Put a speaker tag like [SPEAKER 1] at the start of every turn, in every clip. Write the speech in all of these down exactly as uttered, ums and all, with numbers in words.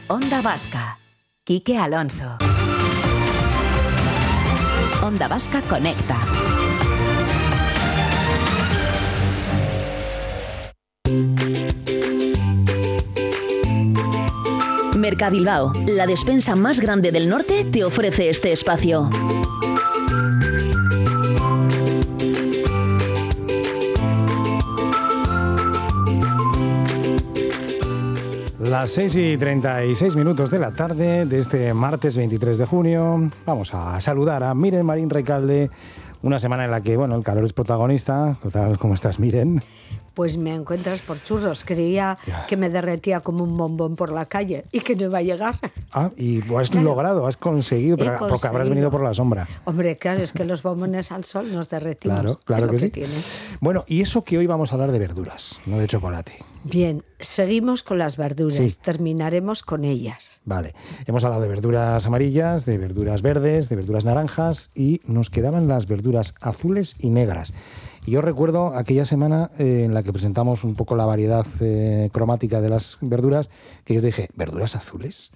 [SPEAKER 1] Onda Vasca. Quique Alonso. Onda Vasca Conecta. Mercabilbao, la despensa más grande del norte, te ofrece este espacio.
[SPEAKER 2] Las seis y treinta y seis minutos de la tarde de este martes veintitrés de junio. Vamos a saludar a Miren Marín Recalde, una semana en la que, bueno, el calor es protagonista. ¿Qué tal? ¿Cómo estás, Miren?
[SPEAKER 3] Pues me encuentras por churros. Creía ya. que me derretía como un bombón por la calle y que no iba a llegar.
[SPEAKER 2] Ah, y lo has claro. logrado, has conseguido, pero conseguido. Porque habrás venido por la sombra.
[SPEAKER 3] Hombre, claro, es que los bombones al sol nos derretimos.
[SPEAKER 2] Claro, claro que, que sí.
[SPEAKER 3] Tiene.
[SPEAKER 2] Bueno, y eso que hoy vamos a hablar de verduras, no de chocolate.
[SPEAKER 3] Bien, seguimos con las verduras, sí. terminaremos con ellas.
[SPEAKER 2] Vale, hemos hablado de verduras amarillas, de verduras verdes, de verduras naranjas y nos quedaban las verduras azules y negras. Y yo recuerdo aquella semana eh, en la que presentamos un poco la variedad eh, cromática de las verduras, que yo te dije, ¿verduras azules?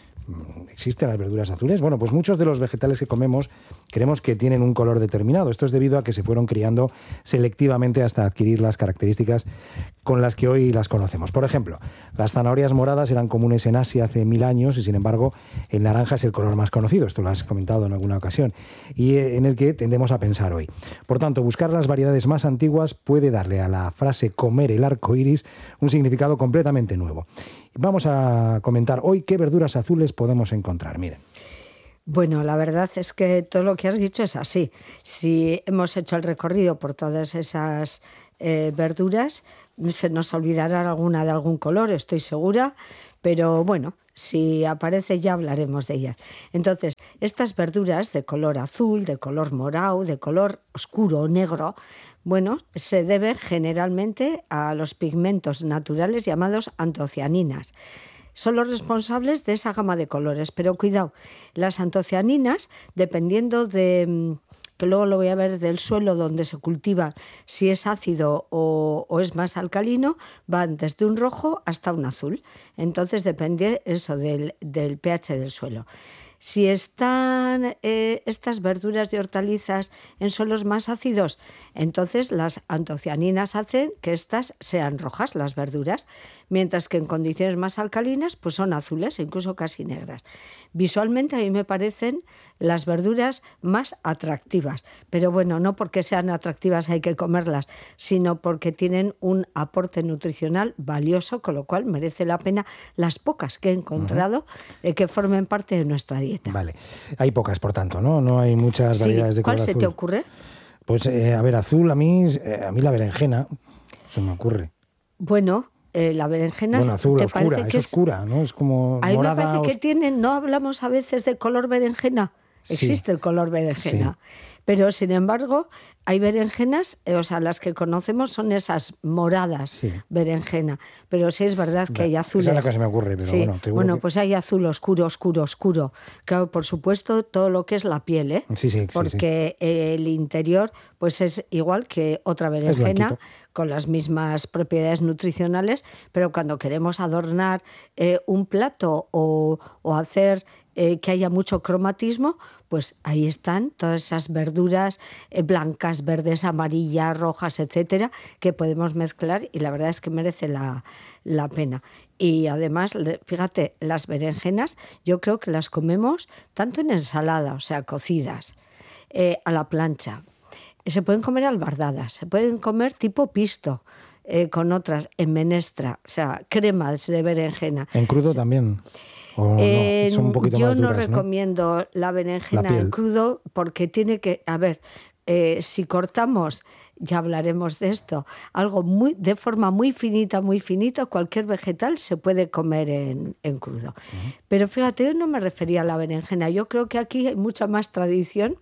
[SPEAKER 2] ¿Existen las verduras azules? Bueno, pues muchos de los vegetales que comemos creemos que tienen un color determinado. Esto es debido a que se fueron criando selectivamente hasta adquirir las características con las que hoy las conocemos. Por ejemplo, las zanahorias moradas eran comunes en Asia hace mil años y, sin embargo, el naranja es el color más conocido. Esto lo has comentado en alguna ocasión y en el que tendemos a pensar hoy. Por tanto, buscar las variedades más antiguas puede darle a la frase comer el arco iris un significado completamente nuevo. Vamos a comentar hoy qué verduras azules podemos encontrar. Miren.
[SPEAKER 3] Bueno, la verdad es que todo lo que has dicho es así. Si hemos hecho el recorrido por todas esas eh, verduras, se nos olvidará alguna de algún color, estoy segura, pero bueno, si aparece ya hablaremos de ellas. Entonces, estas verduras de color azul, de color morado, de color oscuro o negro, bueno, se debe generalmente a los pigmentos naturales llamados antocianinas. Son los responsables de esa gama de colores, pero cuidado, las antocianinas, dependiendo de, que luego lo voy a ver, del suelo donde se cultiva, si es ácido o, o es más alcalino, van desde un rojo hasta un azul. Entonces depende eso del, del pH del suelo. Si están eh, estas verduras y hortalizas en suelos más ácidos, entonces las antocianinas hacen que estas sean rojas, las verduras, mientras que en condiciones más alcalinas pues son azules, incluso casi negras. Visualmente a mí me parecen las verduras más atractivas, pero bueno, no porque sean atractivas hay que comerlas, sino porque tienen un aporte nutricional valioso, con lo cual merece la pena las pocas que he encontrado uh-huh. eh, que formen parte de nuestra dieta.
[SPEAKER 2] Vale, hay pocas, por tanto, ¿no? No hay muchas variedades
[SPEAKER 3] sí.
[SPEAKER 2] de color
[SPEAKER 3] azul. ¿Cuál se
[SPEAKER 2] azul.
[SPEAKER 3] te ocurre?
[SPEAKER 2] Pues, eh, a ver, azul, a mí, eh, a mí la berenjena, se me ocurre.
[SPEAKER 3] Bueno, eh, la berenjena...
[SPEAKER 2] Bueno, azul,
[SPEAKER 3] ¿te
[SPEAKER 2] oscura,
[SPEAKER 3] parece
[SPEAKER 2] es
[SPEAKER 3] que
[SPEAKER 2] oscura, ¿no? Es como
[SPEAKER 3] a mí
[SPEAKER 2] morada.
[SPEAKER 3] me parece os... que tienen, no hablamos a veces de color berenjena. Existe sí. el color berenjena. Sí. Pero, sin embargo, hay berenjenas, o sea, las que conocemos son esas moradas, sí. berenjena. Pero sí es verdad que hay azules.
[SPEAKER 2] Esa es la que se me ocurre, pero
[SPEAKER 3] sí.
[SPEAKER 2] bueno.
[SPEAKER 3] Bueno,
[SPEAKER 2] que...
[SPEAKER 3] pues hay azul oscuro, oscuro, oscuro. Claro, por supuesto, todo lo que es la piel, ¿eh?
[SPEAKER 2] Sí, sí,
[SPEAKER 3] porque
[SPEAKER 2] sí, sí.
[SPEAKER 3] el interior pues es igual que otra berenjena, con las mismas propiedades nutricionales, pero cuando queremos adornar eh, un plato o, o hacer eh, que haya mucho cromatismo, pues ahí están todas esas verduras eh, blancas, verdes, amarillas, rojas, etcétera, que podemos mezclar y la verdad es que merece la, la pena. Y además, fíjate, las berenjenas yo creo que las comemos tanto en ensalada, o sea, cocidas, eh, a la plancha. Se pueden comer albardadas, se pueden comer tipo pisto, eh, con otras en menestra, o sea, cremas de berenjena.
[SPEAKER 2] En crudo sí. también. ¿O
[SPEAKER 3] eh,
[SPEAKER 2] no? Son un poquito
[SPEAKER 3] yo
[SPEAKER 2] más duras,
[SPEAKER 3] no recomiendo
[SPEAKER 2] ¿no?
[SPEAKER 3] la berenjena
[SPEAKER 2] la
[SPEAKER 3] en crudo porque tiene que, a ver, eh, si cortamos, ya hablaremos de esto, algo muy de forma muy finita, muy finita, cualquier vegetal se puede comer en, en crudo. Uh-huh. Pero fíjate, yo no me refería a la berenjena, yo creo que aquí hay mucha más tradición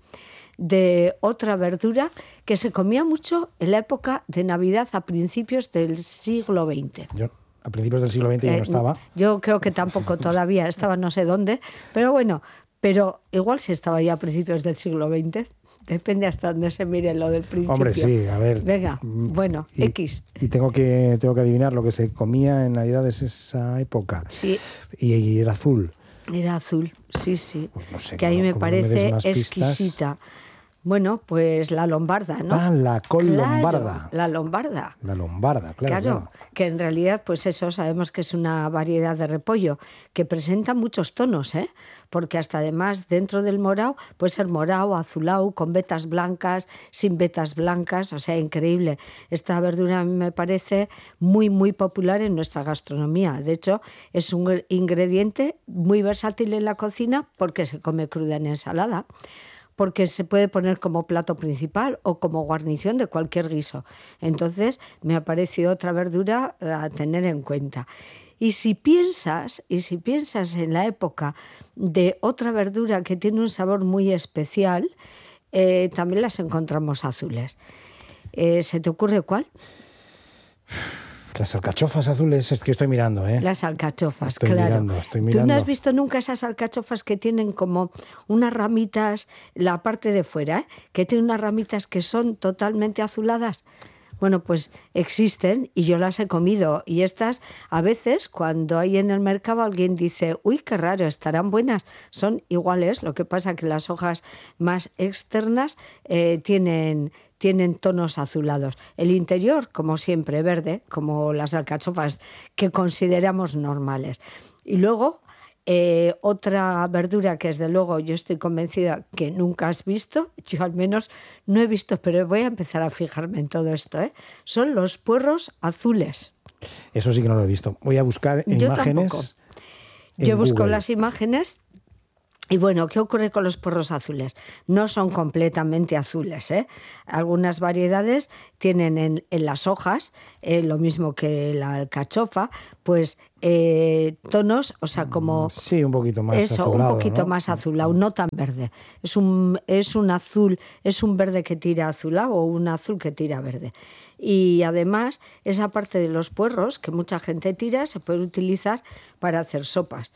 [SPEAKER 3] de otra verdura que se comía mucho en la época de Navidad a principios del siglo veinte.
[SPEAKER 2] Yo, a principios del siglo veinte eh, ya no estaba.
[SPEAKER 3] Yo creo que tampoco todavía, estaba no sé dónde, pero bueno, pero igual sí estaba ya a principios del siglo veinte. Depende hasta dónde se mire lo del principio.
[SPEAKER 2] Hombre, sí, a ver.
[SPEAKER 3] Venga, bueno,
[SPEAKER 2] y,
[SPEAKER 3] X.
[SPEAKER 2] Y tengo que, tengo que adivinar lo que se comía en Navidades esa época.
[SPEAKER 3] Sí.
[SPEAKER 2] Y, y era azul.
[SPEAKER 3] Era azul, sí, sí.
[SPEAKER 2] Pues no sé,
[SPEAKER 3] que a mí
[SPEAKER 2] como-
[SPEAKER 3] me
[SPEAKER 2] como no me des
[SPEAKER 3] parece
[SPEAKER 2] más pistas.
[SPEAKER 3] exquisita. Bueno, pues la lombarda, ¿no?
[SPEAKER 2] Ah, la col
[SPEAKER 3] Claro,
[SPEAKER 2] lombarda.
[SPEAKER 3] La lombarda.
[SPEAKER 2] La lombarda, claro,
[SPEAKER 3] Claro,
[SPEAKER 2] claro.
[SPEAKER 3] que en realidad, pues eso, sabemos que es una variedad de repollo que presenta muchos tonos, ¿eh? Porque hasta además dentro del morao puede ser morao, azulao, con vetas blancas, sin vetas blancas, o sea, increíble. Esta verdura a mí me parece muy, muy popular en nuestra gastronomía. De hecho, es un ingrediente muy versátil en la cocina porque se come cruda en ensalada, porque se puede poner como plato principal o como guarnición de cualquier guiso. Entonces, me ha parecido otra verdura a tener en cuenta. Y si piensas, y si piensas en la época de otra verdura que tiene un sabor muy especial, eh, también las encontramos azules. Eh, ¿Se te ocurre cuál?
[SPEAKER 2] Las alcachofas azules, es que estoy mirando, ¿eh?
[SPEAKER 3] Las alcachofas,
[SPEAKER 2] Estoy
[SPEAKER 3] claro.
[SPEAKER 2] mirando, estoy
[SPEAKER 3] ¿Tú
[SPEAKER 2] mirando.
[SPEAKER 3] no has visto nunca esas alcachofas que tienen como unas ramitas, la parte de fuera, ¿eh? que tienen unas ramitas que son totalmente azuladas? Bueno, pues existen y yo las he comido. Y estas, a veces, cuando hay en el mercado alguien dice, uy, qué raro, estarán buenas. Son iguales, lo que pasa que las hojas más externas eh, tienen... tienen tonos azulados. El interior, como siempre, verde, como las alcachofas que consideramos normales. Y luego, eh, otra verdura que desde luego yo estoy convencida que nunca has visto, yo al menos no he visto, pero voy a empezar a fijarme en todo esto, ¿eh? Son los puerros azules.
[SPEAKER 2] Eso sí que no lo he visto. Voy a buscar en
[SPEAKER 3] Yo
[SPEAKER 2] imágenes.
[SPEAKER 3] tampoco.
[SPEAKER 2] en
[SPEAKER 3] Yo busco
[SPEAKER 2] Google.
[SPEAKER 3] las imágenes. Y bueno, ¿qué ocurre con los puerros azules? No son completamente azules, ¿eh? Algunas variedades tienen en, en las hojas, eh, lo mismo que la alcachofa, pues eh, tonos, o sea, como...
[SPEAKER 2] Sí, un poquito más
[SPEAKER 3] Eso,
[SPEAKER 2] azulado,
[SPEAKER 3] un poquito
[SPEAKER 2] ¿no?
[SPEAKER 3] más azulado, no tan verde. Es un, es un azul, es un verde que tira azulado o un azul que tira verde. Y además, esa parte de los puerros que mucha gente tira se puede utilizar para hacer sopas.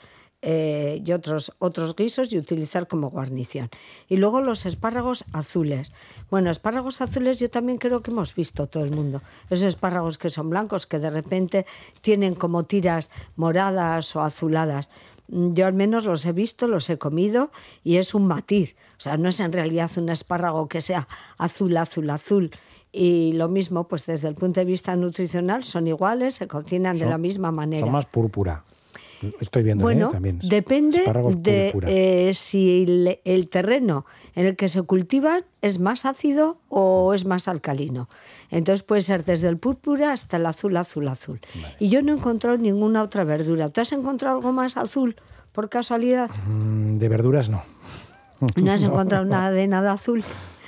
[SPEAKER 3] Eh, y otros, otros guisos y utilizar como guarnición. Y luego los espárragos azules. Bueno, espárragos azules yo también creo que hemos visto todo el mundo. Esos espárragos que son blancos, que de repente tienen como tiras moradas o azuladas. Yo al menos los he visto, los he comido y es un matiz. O sea, no es en realidad un espárrago que sea azul, azul, azul. Y lo mismo, pues desde el punto de vista nutricional, son iguales, se cocinan
[SPEAKER 2] Son-
[SPEAKER 3] de la misma manera.
[SPEAKER 2] Son más púrpura. Estoy viendo,
[SPEAKER 3] Bueno,
[SPEAKER 2] ¿eh? También.
[SPEAKER 3] depende
[SPEAKER 2] Espárragos
[SPEAKER 3] de
[SPEAKER 2] púrpura.
[SPEAKER 3] eh, si el, el terreno en el que se cultivan es más ácido o es más alcalino. Entonces puede ser desde el púrpura hasta el azul, azul, azul.
[SPEAKER 2] Vale.
[SPEAKER 3] Y yo no he encontrado ninguna otra verdura. ¿Tú has encontrado algo más azul por casualidad?
[SPEAKER 2] Mm, de verduras no.
[SPEAKER 3] ¿No has encontrado nada de nada azul?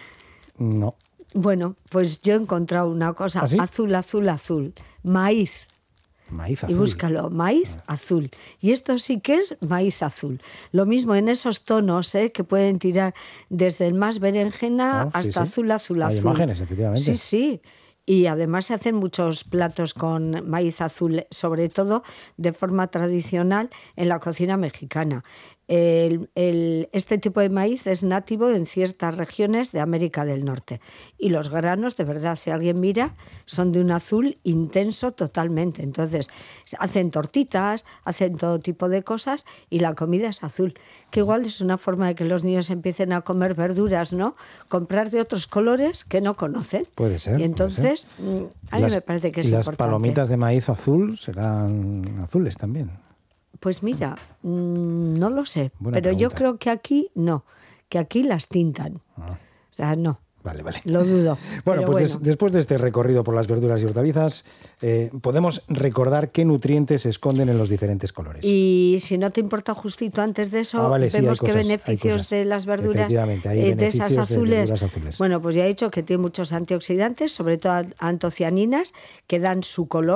[SPEAKER 2] No.
[SPEAKER 3] Bueno, pues yo he encontrado una cosa
[SPEAKER 2] ¿Ah, sí?
[SPEAKER 3] azul, azul, azul. Maíz.
[SPEAKER 2] Maíz azul.
[SPEAKER 3] Y búscalo, maíz azul. Y esto sí que es maíz azul. Lo mismo en esos tonos, ¿eh? que pueden tirar desde el más berenjena
[SPEAKER 2] Ah, sí,
[SPEAKER 3] hasta
[SPEAKER 2] sí.
[SPEAKER 3] azul, azul,
[SPEAKER 2] Hay
[SPEAKER 3] azul.
[SPEAKER 2] imágenes, efectivamente.
[SPEAKER 3] Sí, sí. Y además se hacen muchos platos con maíz azul, sobre todo de forma tradicional en la cocina mexicana. El, el, este tipo de maíz es nativo en ciertas regiones de América del Norte. Y los granos, de verdad, si alguien mira, son de un azul intenso totalmente. Entonces, hacen tortitas, hacen todo tipo de cosas y la comida es azul. Que igual es una forma de que los niños empiecen a comer verduras, ¿no? Comprar de otros colores que no conocen.
[SPEAKER 2] Puede ser.
[SPEAKER 3] Y entonces,
[SPEAKER 2] puede ser.
[SPEAKER 3] a mí
[SPEAKER 2] Las-
[SPEAKER 3] me parece que es
[SPEAKER 2] y las
[SPEAKER 3] importante.
[SPEAKER 2] palomitas de maíz azul serán azules también.
[SPEAKER 3] Pues mira, mm, no lo sé,
[SPEAKER 2] Buena
[SPEAKER 3] pero yo
[SPEAKER 2] pregunta.
[SPEAKER 3] creo que aquí no, que aquí las tintan.
[SPEAKER 2] Ah.
[SPEAKER 3] O sea, no,
[SPEAKER 2] Vale, vale.
[SPEAKER 3] lo dudo.
[SPEAKER 2] Bueno,
[SPEAKER 3] pero
[SPEAKER 2] pues des-
[SPEAKER 3] bueno.
[SPEAKER 2] después de este recorrido por las verduras y hortalizas, eh, podemos recordar qué nutrientes se esconden en los diferentes colores.
[SPEAKER 3] Y si no te importa justito antes de eso,
[SPEAKER 2] Ah, vale, sí, hay
[SPEAKER 3] vemos qué
[SPEAKER 2] cosas, hay
[SPEAKER 3] beneficios
[SPEAKER 2] cosas.
[SPEAKER 3] de las verduras,
[SPEAKER 2] Efectivamente, hay
[SPEAKER 3] eh, de esas
[SPEAKER 2] beneficios de
[SPEAKER 3] azules.
[SPEAKER 2] verduras azules.
[SPEAKER 3] Bueno, pues ya he dicho que tiene muchos antioxidantes, sobre todo antocianinas, que dan su color,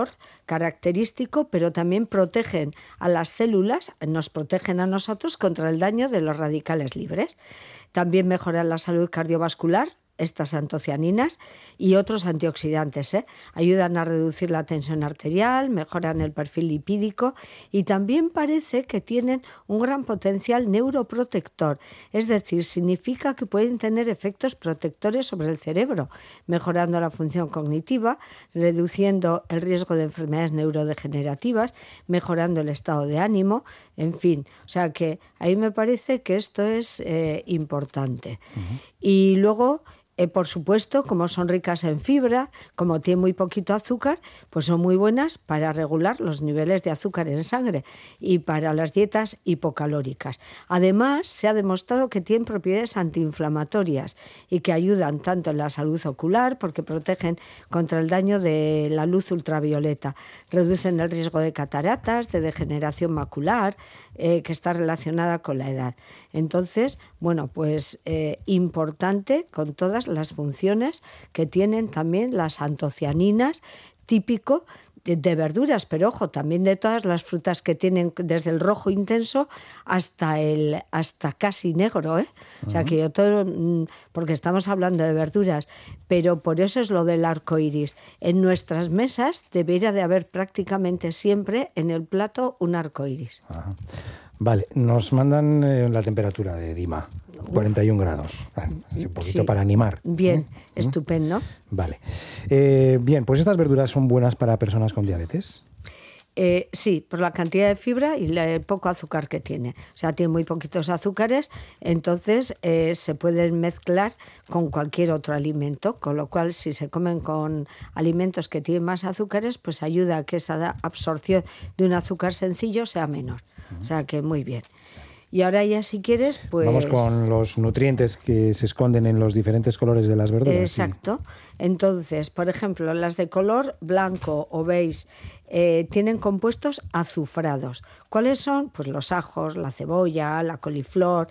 [SPEAKER 3] característico, pero también protegen a las células, nos protegen a nosotros contra el daño de los radicales libres. También mejoran la salud cardiovascular, estas antocianinas, y otros antioxidantes, ¿eh? Ayudan a reducir la tensión arterial, mejoran el perfil lipídico y también parece que tienen un gran potencial neuroprotector, es decir, significa que pueden tener efectos protectores sobre el cerebro, mejorando la función cognitiva, reduciendo el riesgo de enfermedades neurodegenerativas, mejorando el estado de ánimo, en fin, o sea que ahí me parece que esto es eh, importante. Uh-huh. Y luego, Eh, por supuesto, como son ricas en fibra, como tienen muy poquito azúcar, pues son muy buenas para regular los niveles de azúcar en sangre y para las dietas hipocalóricas. Además, se ha demostrado que tienen propiedades antiinflamatorias y que ayudan tanto en la salud ocular, porque protegen contra el daño de la luz ultravioleta, reducen el riesgo de cataratas, de degeneración macular, eh, que está relacionada con la edad. Entonces, bueno, pues eh, importante con todas las funciones que tienen también las antocianinas, típico de, de verduras, pero ojo, también de todas las frutas que tienen, desde el rojo intenso hasta el hasta casi negro, ¿eh? Uh-huh. O sea que yo todo, porque estamos hablando de verduras, pero por eso es lo del arco iris. En nuestras mesas debería de haber prácticamente siempre en el plato un arco iris.
[SPEAKER 2] Ajá. Vale, nos mandan eh, la temperatura de Dima, cuarenta y un grados. Bueno, es un poquito sí. Para animar.
[SPEAKER 3] Bien, ¿Mm? Estupendo.
[SPEAKER 2] Vale. Eh, bien, pues estas verduras son buenas para personas con diabetes.
[SPEAKER 3] Eh, sí, por la cantidad de fibra y el poco azúcar que tiene. O sea, tiene muy poquitos azúcares, entonces eh, se pueden mezclar con cualquier otro alimento, con lo cual si se comen con alimentos que tienen más azúcares, pues ayuda a que esa absorción de un azúcar sencillo sea menor. Uh-huh. O sea que muy bien. Y ahora ya si quieres, pues...
[SPEAKER 2] Vamos con los nutrientes que se esconden en los diferentes colores de las verduras.
[SPEAKER 3] Exacto. Sí. Entonces, por ejemplo, las de color blanco o beige eh, tienen compuestos azufrados. ¿Cuáles son? Pues los ajos, la cebolla, la coliflor,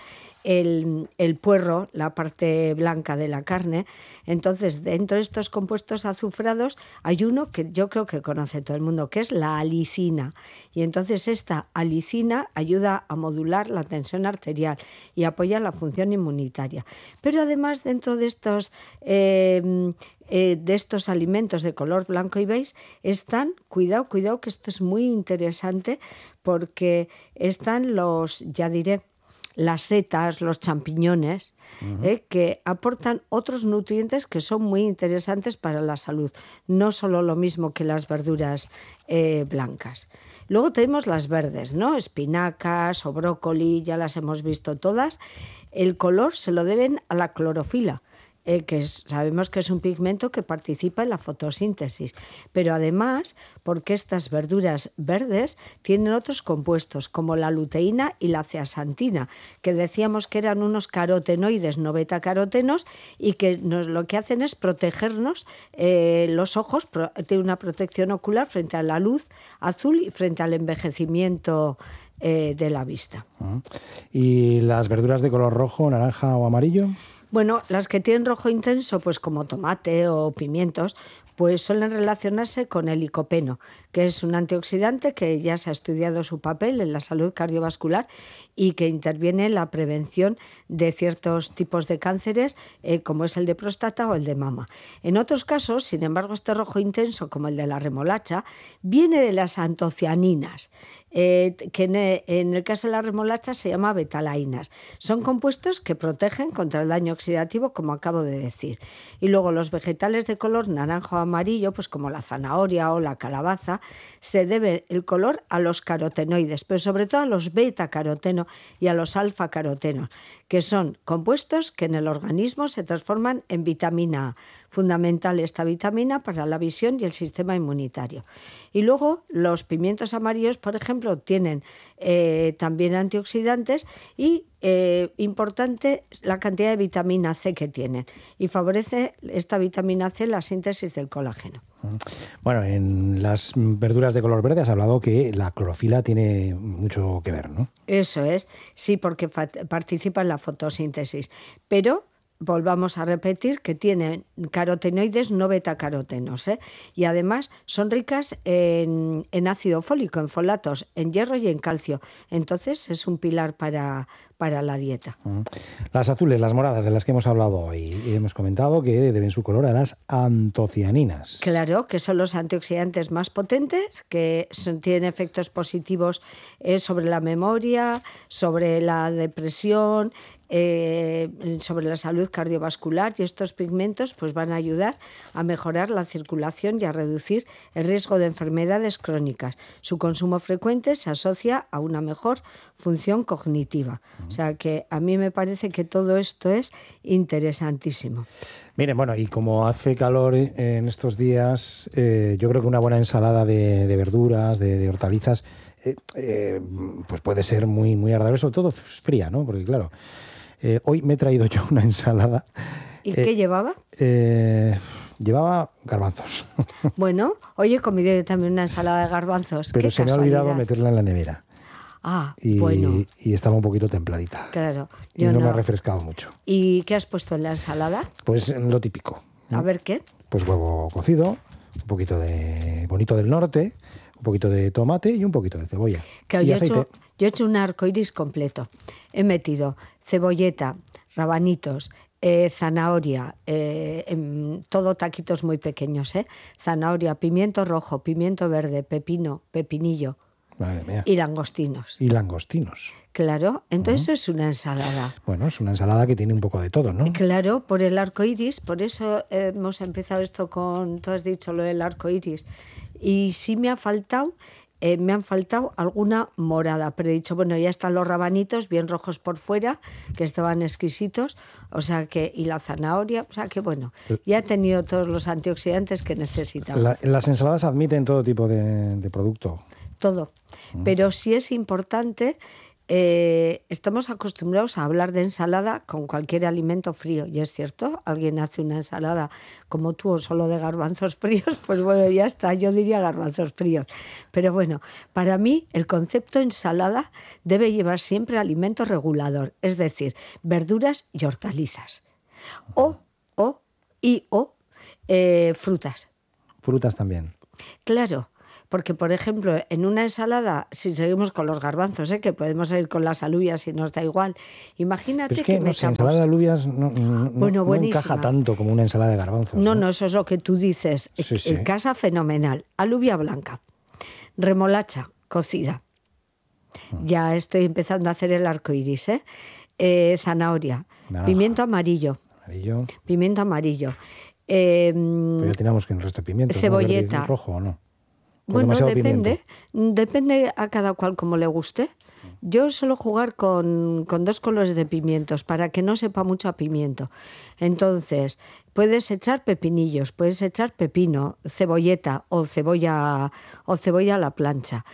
[SPEAKER 3] el, el puerro, la parte blanca de la carne. Entonces, dentro de estos compuestos azufrados hay uno que yo creo que conoce todo el mundo, que es la alicina. Y entonces esta alicina ayuda a modular la tensión arterial y apoya la función inmunitaria. Pero además, dentro de estos... Eh, Eh, de estos alimentos de color blanco y beige están, cuidado, cuidado que esto es muy interesante porque están los, ya diré, las setas, los champiñones, uh-huh. eh, que aportan otros nutrientes que son muy interesantes para la salud, no solo lo mismo que las verduras eh, blancas. Luego tenemos las verdes, ¿no? Espinacas o brócoli, ya las hemos visto todas. El color se lo deben a la clorofila. Eh, que es, sabemos que es un pigmento que participa en la fotosíntesis, pero además porque estas verduras verdes tienen otros compuestos como la luteína y la zeaxantina, que decíamos que eran unos carotenoides no betacarotenos y que nos, lo que hacen es protegernos eh, los ojos, pro, tiene una protección ocular frente a la luz azul y frente al envejecimiento eh, de la vista.
[SPEAKER 2] ¿Y las verduras de color rojo, naranja o amarillo?
[SPEAKER 3] Bueno, las que tienen rojo intenso, pues como tomate o pimientos, pues suelen relacionarse con el licopeno, que es un antioxidante que ya se ha estudiado su papel en la salud cardiovascular y que interviene en la prevención de ciertos tipos de cánceres, eh, como es el de próstata o el de mama. En otros casos, sin embargo, este rojo intenso, como el de la remolacha, viene de las antocianinas, eh, que en el, en el caso de la remolacha se llama betalainas. Son compuestos que protegen contra el daño oxidativo, como acabo de decir. Y luego los vegetales de color naranja o amarillo, pues como la zanahoria o la calabaza, se debe el color a los carotenoides, pero sobre todo a los beta-caroteno y a los alfa-carotenos, que son compuestos que en el organismo se transforman en vitamina A. Fundamental esta vitamina para la visión y el sistema inmunitario. Y luego los pimientos amarillos, por ejemplo, tienen eh, también antioxidantes y eh, importante la cantidad de vitamina C que tienen. Y favorece esta vitamina C la síntesis del colágeno.
[SPEAKER 2] Bueno, en las verduras de color verde has hablado que la clorofila tiene mucho que ver, ¿no?
[SPEAKER 3] Eso es, sí, porque participa en la fotosíntesis. Pero volvamos a repetir que tienen carotenoides, no betacarotenos, ¿eh? Y además son ricas en, en ácido fólico, en folatos, en hierro y en calcio. Entonces es un pilar para, para la dieta.
[SPEAKER 2] Las azules, las moradas de las que hemos hablado hoy, y hemos comentado que deben su color a las antocianinas.
[SPEAKER 3] Claro, que son los antioxidantes más potentes, que son, tienen efectos positivos eh, sobre la memoria, sobre la depresión, Eh, sobre la salud cardiovascular, y estos pigmentos pues van a ayudar a mejorar la circulación y a reducir el riesgo de enfermedades crónicas. Su consumo frecuente se asocia a una mejor función cognitiva. Uh-huh. O sea que a mí me parece que todo esto es interesantísimo.
[SPEAKER 2] Miren, bueno, y como hace calor en estos días, eh, yo creo que una buena ensalada de, de verduras, de, de hortalizas, eh, eh, pues puede ser muy, muy agradable, sobre todo fría, ¿no? Porque claro, Eh, hoy me he traído yo una ensalada.
[SPEAKER 3] ¿Y eh, qué llevaba?
[SPEAKER 2] Eh, llevaba garbanzos.
[SPEAKER 3] Bueno, hoy he comido yo también una ensalada de garbanzos.
[SPEAKER 2] Pero
[SPEAKER 3] qué
[SPEAKER 2] se
[SPEAKER 3] casualidad.
[SPEAKER 2] me ha olvidado meterla en la nevera.
[SPEAKER 3] Ah,
[SPEAKER 2] y,
[SPEAKER 3] bueno.
[SPEAKER 2] Y estaba un poquito templadita.
[SPEAKER 3] Claro.
[SPEAKER 2] Y no, no me ha refrescado mucho.
[SPEAKER 3] ¿Y qué has puesto en la ensalada?
[SPEAKER 2] Pues lo típico, ¿no?
[SPEAKER 3] A ver, ¿qué?
[SPEAKER 2] Pues huevo cocido, un poquito de bonito del norte, un poquito de tomate y un poquito de cebolla.
[SPEAKER 3] Claro,
[SPEAKER 2] y
[SPEAKER 3] yo, he
[SPEAKER 2] aceite.
[SPEAKER 3] hecho, yo he hecho un arcoiris completo. He metido cebolleta, rabanitos, eh, zanahoria, eh, en, todo taquitos muy pequeños, ¿eh? Zanahoria, pimiento rojo, pimiento verde, pepino, pepinillo.
[SPEAKER 2] Madre mía.
[SPEAKER 3] Y langostinos.
[SPEAKER 2] Y langostinos.
[SPEAKER 3] Claro, entonces uh-huh. es una ensalada.
[SPEAKER 2] Bueno, es una ensalada que tiene un poco de todo, ¿no?
[SPEAKER 3] Claro, por el arco iris, por eso hemos empezado esto con, tú has dicho lo del arco iris. Y sí me ha faltado, eh, me han faltado alguna morada, pero he dicho, bueno, ya están los rabanitos bien rojos por fuera, que estaban exquisitos, o sea que, y la zanahoria, o sea que bueno, ya he tenido todos los antioxidantes que necesitaba.
[SPEAKER 2] La, las ensaladas admiten todo tipo de, de producto.
[SPEAKER 3] Todo, mm. pero sí es importante. Eh, estamos acostumbrados a hablar de ensalada con cualquier alimento frío, y es cierto, alguien hace una ensalada como tú o solo de garbanzos fríos, pues bueno, ya está, yo diría garbanzos fríos. Pero bueno, para mí el concepto ensalada debe llevar siempre alimento regulador, es decir, verduras y hortalizas, o, o, y o eh, frutas.
[SPEAKER 2] Frutas también.
[SPEAKER 3] Claro. Porque, por ejemplo, en una ensalada, si seguimos con los garbanzos, ¿eh? Que podemos ir con las alubias y nos da igual. Imagínate
[SPEAKER 2] Pero es que,
[SPEAKER 3] que
[SPEAKER 2] no
[SPEAKER 3] metamos...
[SPEAKER 2] sé, ensalada de alubias no, no,
[SPEAKER 3] bueno,
[SPEAKER 2] no encaja tanto como una ensalada de garbanzos.
[SPEAKER 3] No,
[SPEAKER 2] no,
[SPEAKER 3] no, eso es lo que tú dices.
[SPEAKER 2] Sí, sí.
[SPEAKER 3] En casa, fenomenal. Alubia blanca, remolacha cocida. Hmm. Ya estoy empezando a hacer el arco iris, ¿eh? Eh, zanahoria, naranja, pimiento amarillo.
[SPEAKER 2] Amarillo.
[SPEAKER 3] Pimiento amarillo. Eh,
[SPEAKER 2] Pero ya tenemos que el resto de pimientos.
[SPEAKER 3] Cebolleta.
[SPEAKER 2] ¿No? ¿Rojo o no?
[SPEAKER 3] Bueno, depende, depende a cada cual como le guste. Yo suelo jugar con, con dos colores de pimientos para que no sepa mucho a pimiento. Entonces, puedes echar pepinillos, puedes echar pepino, cebolleta o cebolla, o cebolla a la plancha.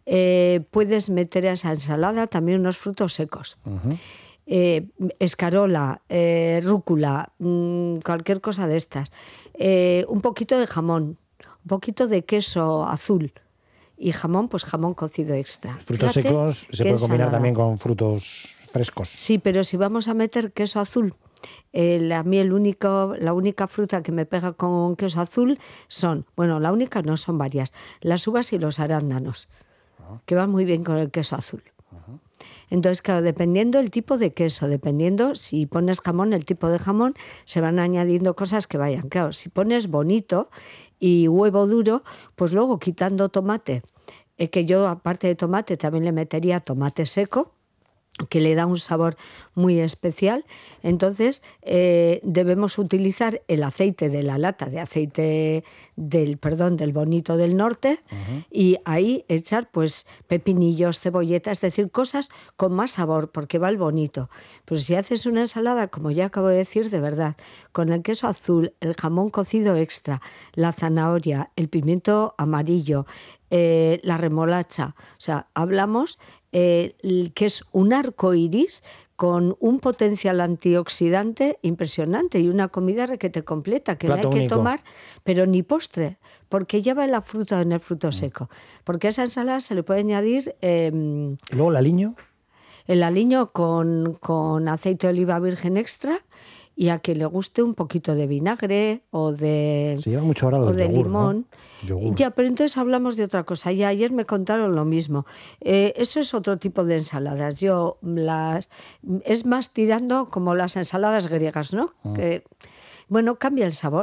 [SPEAKER 3] Eh, puedes meter a esa ensalada también unos frutos secos. Uh-huh. Eh, escarola, eh, rúcula, mmm, cualquier cosa de estas. Eh, un poquito de jamón. Un poquito de queso azul y jamón, pues jamón cocido extra.
[SPEAKER 2] Frutos Fíjate, secos se puede combinar ensalada. También con frutos frescos.
[SPEAKER 3] Sí, pero si vamos a meter queso azul, eh, a mí el único, la única fruta que me pega con queso azul son, bueno, la única no, son varias, las uvas y los arándanos, uh-huh. que van muy bien con el queso azul. Uh-huh. Entonces, claro, dependiendo el tipo de queso, dependiendo si pones jamón, el tipo de jamón, se van añadiendo cosas que vayan. Claro, si pones bonito y huevo duro, pues luego quitando tomate, eh, que yo aparte de tomate también le metería tomate seco, que le da un sabor muy especial. Entonces eh, debemos utilizar el aceite de la lata de aceite del perdón del bonito del norte, uh-huh. y ahí echar pues pepinillos, cebolleta, es decir, cosas con más sabor, porque va el bonito. Pues si haces una ensalada, como ya acabo de decir, de verdad, con el queso azul, el jamón cocido extra, la zanahoria, el pimiento amarillo, eh, la remolacha, o sea, hablamos eh, que es un arco iris con un potencial antioxidante impresionante y una comida requete completa que Plato no hay único. Que tomar, pero ni postre, porque lleva la fruta en el fruto seco. Porque a esa ensalada se le puede añadir... Eh,
[SPEAKER 2] ¿Y luego el aliño?
[SPEAKER 3] El aliño con, con aceite de oliva virgen extra y a que le guste un poquito de vinagre o de,
[SPEAKER 2] Se lleva mucho ahora lo
[SPEAKER 3] o
[SPEAKER 2] del
[SPEAKER 3] de
[SPEAKER 2] yogur,
[SPEAKER 3] limón.
[SPEAKER 2] ¿no? Yogur.
[SPEAKER 3] Ya, pero entonces hablamos de otra cosa. Ya ayer me contaron lo mismo. Eh, eso es otro tipo de ensaladas. Yo las es más tirando como las ensaladas griegas, ¿no?
[SPEAKER 2] Mm.
[SPEAKER 3] Que, bueno, cambia el sabor.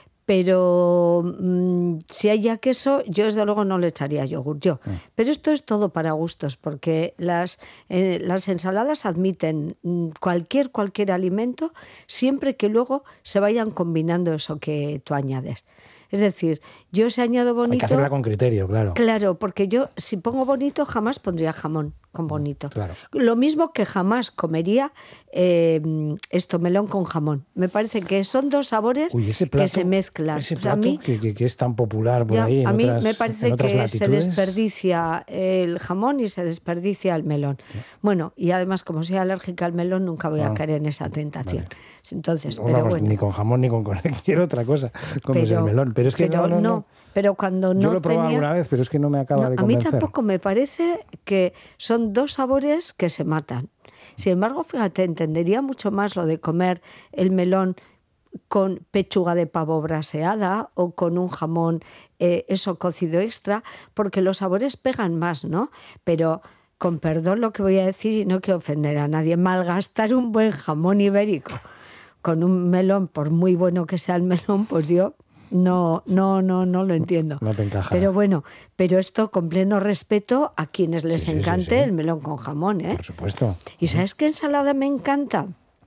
[SPEAKER 3] Pero mmm, si hay ya queso, yo desde luego no le echaría yogur, yo. Mm. Pero esto es todo para gustos, porque las, eh, las ensaladas admiten cualquier, cualquier alimento, siempre que luego se vayan combinando eso que tú añades. Es decir, yo si añado bonito...
[SPEAKER 2] Hay que hacerla con criterio, claro.
[SPEAKER 3] Claro, porque yo si pongo bonito jamás pondría jamón con bonito.
[SPEAKER 2] Claro.
[SPEAKER 3] Lo mismo que jamás comería eh, esto, melón con jamón. Me parece que son dos sabores
[SPEAKER 2] Uy, ese plato,
[SPEAKER 3] que se mezclan.
[SPEAKER 2] Ese
[SPEAKER 3] O sea,
[SPEAKER 2] plato
[SPEAKER 3] a mí,
[SPEAKER 2] que, que, que es tan popular por
[SPEAKER 3] ya,
[SPEAKER 2] ahí en
[SPEAKER 3] a mí
[SPEAKER 2] otras,
[SPEAKER 3] me parece
[SPEAKER 2] en otras
[SPEAKER 3] que
[SPEAKER 2] latitudes.
[SPEAKER 3] se desperdicia el jamón y se desperdicia el melón. ¿Sí? Bueno, y además como soy alérgica al melón nunca voy a ah, caer en esa tentación. Vale. Entonces,
[SPEAKER 2] no,
[SPEAKER 3] pero
[SPEAKER 2] vamos,
[SPEAKER 3] bueno.
[SPEAKER 2] Ni con jamón ni con cualquier otra cosa, como
[SPEAKER 3] pero,
[SPEAKER 2] es el melón. Pero es que
[SPEAKER 3] pero
[SPEAKER 2] no, no,
[SPEAKER 3] no,
[SPEAKER 2] no.
[SPEAKER 3] Pero cuando no
[SPEAKER 2] Yo lo he probado
[SPEAKER 3] tenía...
[SPEAKER 2] alguna vez, pero es que no me acaba
[SPEAKER 3] no,
[SPEAKER 2] de
[SPEAKER 3] a mí
[SPEAKER 2] convencer.
[SPEAKER 3] tampoco me parece que son dos sabores que se matan. Sin embargo, fíjate, entendería mucho más lo de comer el melón con pechuga de pavo braseada o con un jamón, eh, eso cocido extra, porque los sabores pegan más, ¿no? Pero, con perdón lo que voy a decir y no quiero ofender a nadie, malgastar un buen jamón ibérico con un melón, por muy bueno que sea el melón, pues yo... No, no, no, no lo entiendo.
[SPEAKER 2] No te encaja.
[SPEAKER 3] Pero bueno, pero esto con pleno respeto a quienes les
[SPEAKER 2] sí, sí,
[SPEAKER 3] encante
[SPEAKER 2] sí, sí.
[SPEAKER 3] el melón con jamón, ¿eh?
[SPEAKER 2] Por supuesto.
[SPEAKER 3] ¿Y sabes qué ensalada me encanta?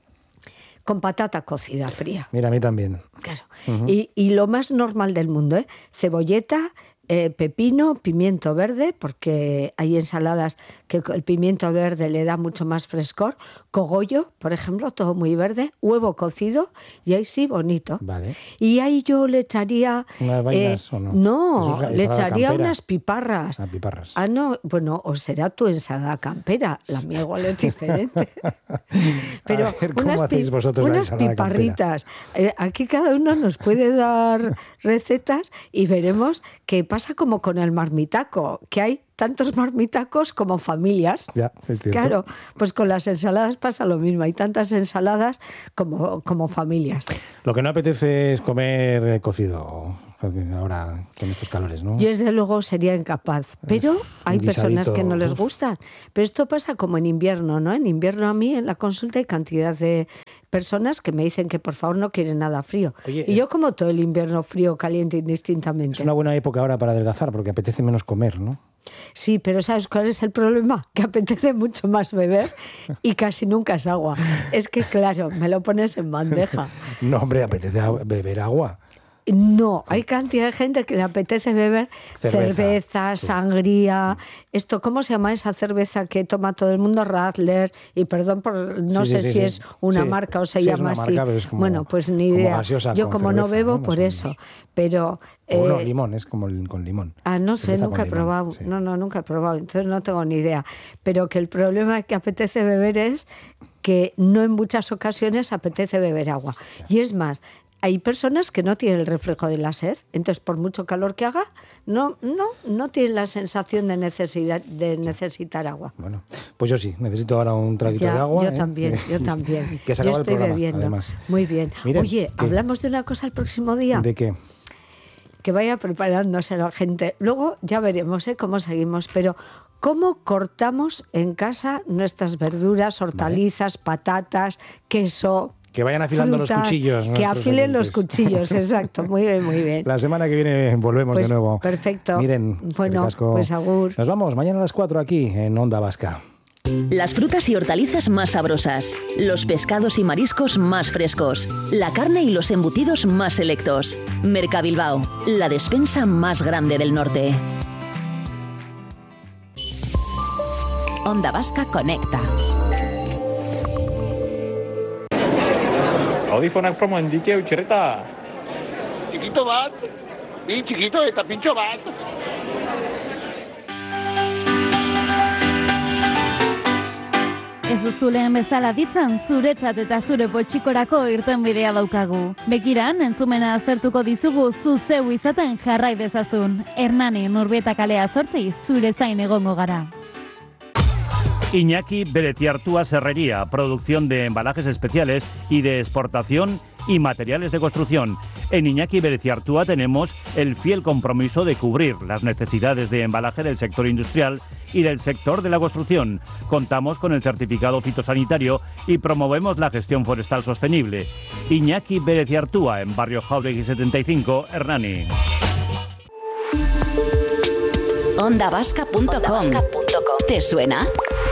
[SPEAKER 3] Con patata cocida fría.
[SPEAKER 2] Mira, a mí también.
[SPEAKER 3] Claro. Uh-huh. Y, y lo más normal del mundo, ¿eh? Cebolleta, eh, pepino, pimiento verde, porque hay ensaladas que el pimiento verde le da mucho más frescor, cogollo, por ejemplo, todo muy verde, huevo cocido, y ahí sí, bonito.
[SPEAKER 2] Vale.
[SPEAKER 3] Y ahí yo le echaría...
[SPEAKER 2] ¿Unas vainas
[SPEAKER 3] eh,
[SPEAKER 2] o no?
[SPEAKER 3] No,
[SPEAKER 2] es
[SPEAKER 3] le echaría
[SPEAKER 2] campera.
[SPEAKER 3] unas piparras.
[SPEAKER 2] Ah, piparras.
[SPEAKER 3] Ah, no, bueno, o será tu ensalada campera, la mía igual es diferente. Pero
[SPEAKER 2] a ver, ¿cómo
[SPEAKER 3] unas,
[SPEAKER 2] hacéis vosotros
[SPEAKER 3] unas
[SPEAKER 2] la ensalada
[SPEAKER 3] piparritas. Eh, aquí cada uno nos puede dar recetas y veremos qué pasa como con el marmitaco, que hay tantos marmitacos como familias.
[SPEAKER 2] Ya, es cierto.
[SPEAKER 3] Claro, pues con las ensaladas pasa lo mismo, hay tantas ensaladas como, como familias.
[SPEAKER 2] Lo que no apetece es comer cocido ahora con estos calores, ¿no?
[SPEAKER 3] Yo desde luego sería incapaz, pero hay personas que no les gustan. Pero esto pasa como en invierno, ¿no? En invierno a mí en la consulta hay cantidad de personas que me dicen que por favor no quieren nada frío.
[SPEAKER 2] Oye,
[SPEAKER 3] y
[SPEAKER 2] es...
[SPEAKER 3] yo como todo el invierno frío, caliente indistintamente.
[SPEAKER 2] Es una buena época ahora para adelgazar porque apetece menos comer, ¿no?
[SPEAKER 3] Sí, pero ¿sabes cuál es el problema? Que apetece mucho más beber y casi nunca es agua. Es que claro, me lo pones en bandeja.
[SPEAKER 2] No, hombre, apetece beber agua.
[SPEAKER 3] No, hay cantidad de gente que le apetece beber cerveza, cerveza
[SPEAKER 2] sí.
[SPEAKER 3] sangría, esto, ¿cómo se llama esa cerveza que toma todo el mundo? Radler, y perdón por, no
[SPEAKER 2] sí,
[SPEAKER 3] sé
[SPEAKER 2] sí,
[SPEAKER 3] si
[SPEAKER 2] sí.
[SPEAKER 3] es una
[SPEAKER 2] sí.
[SPEAKER 3] marca o se
[SPEAKER 2] sí,
[SPEAKER 3] llama
[SPEAKER 2] es una
[SPEAKER 3] así.
[SPEAKER 2] Marca, pero es como,
[SPEAKER 3] bueno, pues ni idea.
[SPEAKER 2] Como
[SPEAKER 3] Yo como
[SPEAKER 2] cerveza,
[SPEAKER 3] no bebo
[SPEAKER 2] ¿no?
[SPEAKER 3] por eso, pero...
[SPEAKER 2] O no,
[SPEAKER 3] eh,
[SPEAKER 2] limón, es como con limón.
[SPEAKER 3] Ah, no sé,
[SPEAKER 2] cerveza
[SPEAKER 3] nunca he
[SPEAKER 2] limón,
[SPEAKER 3] probado.
[SPEAKER 2] Sí.
[SPEAKER 3] No, no, nunca he probado, entonces no tengo ni idea. Pero que el problema que apetece beber es que no en muchas ocasiones apetece beber agua. Y es más... Hay personas que no tienen el reflejo de la sed, entonces por mucho calor que haga, no, no, no tienen la sensación de necesidad de necesitar agua.
[SPEAKER 2] Bueno, pues yo sí, necesito ahora un traguito
[SPEAKER 3] ya,
[SPEAKER 2] de agua.
[SPEAKER 3] Yo
[SPEAKER 2] ¿eh?
[SPEAKER 3] también, yo también.
[SPEAKER 2] Que se
[SPEAKER 3] yo
[SPEAKER 2] acaba
[SPEAKER 3] estoy
[SPEAKER 2] el programa,
[SPEAKER 3] bebiendo.
[SPEAKER 2] Además.
[SPEAKER 3] Muy bien.
[SPEAKER 2] Miren,
[SPEAKER 3] Oye,
[SPEAKER 2] ¿qué?
[SPEAKER 3] ¿hablamos de una cosa el próximo día?
[SPEAKER 2] ¿De qué?
[SPEAKER 3] Que vaya preparándose la gente. Luego ya veremos ¿eh? cómo seguimos, pero ¿cómo cortamos en casa nuestras verduras, hortalizas, vale. patatas, queso?
[SPEAKER 2] Que vayan afilando
[SPEAKER 3] frutas,
[SPEAKER 2] los cuchillos.
[SPEAKER 3] Que afilen
[SPEAKER 2] oyentes.
[SPEAKER 3] los cuchillos, exacto. Muy bien, muy bien.
[SPEAKER 2] La semana que viene volvemos
[SPEAKER 3] pues,
[SPEAKER 2] de nuevo.
[SPEAKER 3] Perfecto.
[SPEAKER 2] Miren,
[SPEAKER 3] bueno, pues agur.
[SPEAKER 2] Nos vamos mañana a las cuatro aquí en Onda Vasca.
[SPEAKER 1] Las frutas y hortalizas más sabrosas, los pescados y mariscos más frescos, la carne y los embutidos más selectos. Mercabilbao, la despensa más grande del norte. Onda Vasca conecta.
[SPEAKER 4] Audifonak promoen dike utxerreta.
[SPEAKER 5] Txikito bat, bi txikito eta pintxo bat.
[SPEAKER 6] Ez duzuleen bezala ditzan, zuretzat eta zure potxikorako irten bidea daukagu. Begiran, entzumena aztertuko dizugu zu zeu izaten jarrai dezazun. Hernani, Nurbieta kalea zortzi, zure zain egongo gara.
[SPEAKER 7] Iñaki Bereciartúa Serrería, producción de embalajes especiales y de exportación y materiales de construcción. En Iñaki Bereciartúa tenemos el fiel compromiso de cubrir las necesidades de embalaje del sector industrial y del sector de la construcción. Contamos con el certificado fitosanitario y promovemos la gestión forestal sostenible. Iñaki Bereciartúa, en Barrio Jáuregui setenta y cinco, Hernani.
[SPEAKER 1] onda vasca punto com. ¿Te suena?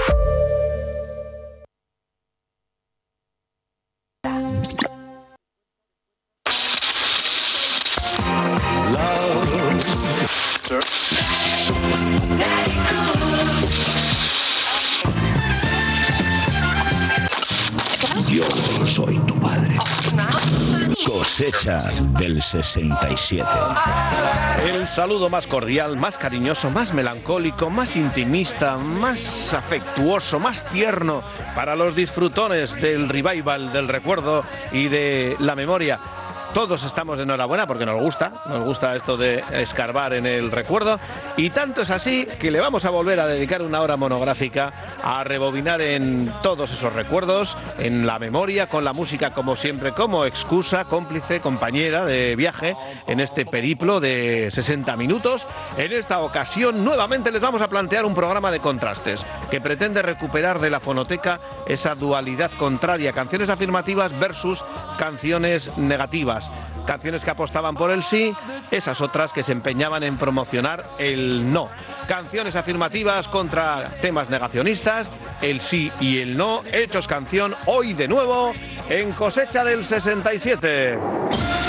[SPEAKER 8] Yo soy tu padre. Cosecha del sesenta y siete.
[SPEAKER 9] El saludo más cordial, más cariñoso, más melancólico, más intimista, más afectuoso, más tierno para los disfrutones del revival, del recuerdo y de la memoria. Todos estamos de enhorabuena porque nos gusta, nos gusta esto de escarbar en el recuerdo, y tanto es así que le vamos a volver a dedicar una hora monográfica a rebobinar en todos esos recuerdos, en la memoria, con la música como siempre, como excusa, cómplice, compañera de viaje en este periplo de sesenta minutos. En esta ocasión nuevamente les vamos a plantear un programa de contrastes que pretende recuperar de la fonoteca esa dualidad contraria, canciones afirmativas versus canciones negativas. Canciones que apostaban por el sí, esas otras que se empeñaban en promocionar el no. Canciones afirmativas contra temas negacionistas, el sí y el no, hechos canción hoy de nuevo en Cosecha del sesenta y siete.